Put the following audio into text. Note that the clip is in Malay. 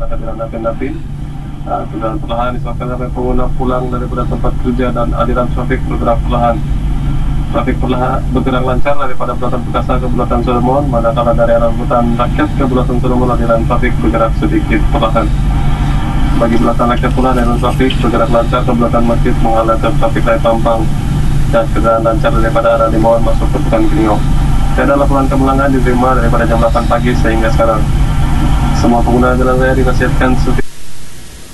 pada kehadiran Napin. Kendaraan perlahan disebabkan ramai pengguna pulang daripada tempat kerja dan aliran trafik bergerak perlahan. Trafik perlahan bergerak lancar daripada Bulatan Perkasa ke Bulatan Solomon, manakala dari arah Bulatan Rakyat ke Bulatan Solomon aliran trafik bergerak sedikit perlahan. Bagi Bulatan Rakyat pula aliran trafik bergerak lancar ke Bulatan Masjid menghalang ke trafik Raya Pampang dan kendaraan lancar daripada arah Limauan masuk ke Pekan Kelingok. Tiada laporan kemulangan diterima daripada jam 8 pagi sehingga sekarang. Semua pengguna jalan raya dinasihatkan